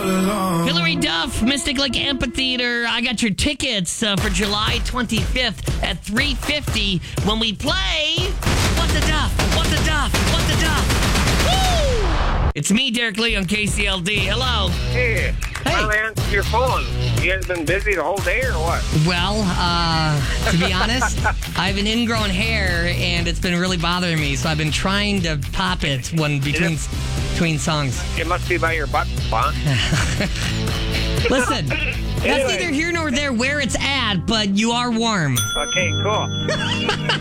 Hillary Duff, Mystic Lake Amphitheater. I got your tickets for July 25th at 3:50 when we play What the Duff, What the Duff, What the Duff. Woo! It's me, Derek Lee on KCLD. Hello. Hey, finally answered your phone. You guys been busy the whole day or what? Well, to be honest, I have an ingrown hair and it's been really bothering me, so I've been trying to pop it between songs. It must be by your butt, huh? Listen, that's neither here nor there where it's at, but you are warm. Okay, cool.